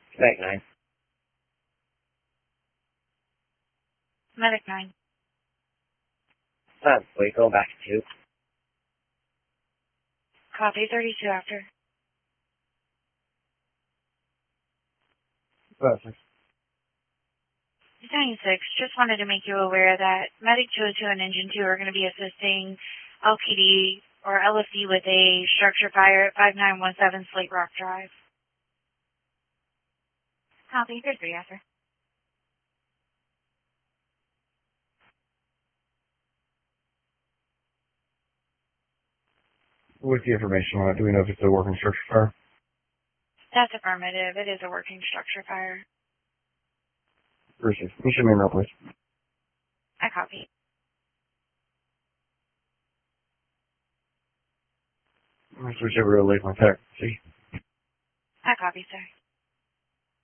Medic 9. Medic 9. We go back to 2. Copy, 32 after. Perfect. 96, just wanted to make you aware that Medic 202 and Engine 2 are going to be assisting LPD or LFD with a structure fire at 5917 Slate Rock Drive. Copy, 33 after. What's the information on it? Do we know if it's a working structure fire? That's affirmative. It is a working structure fire. Appreciate it. You should me in real please. I copy. I'm going to switch over to Lake my tech. See? I copy, sir.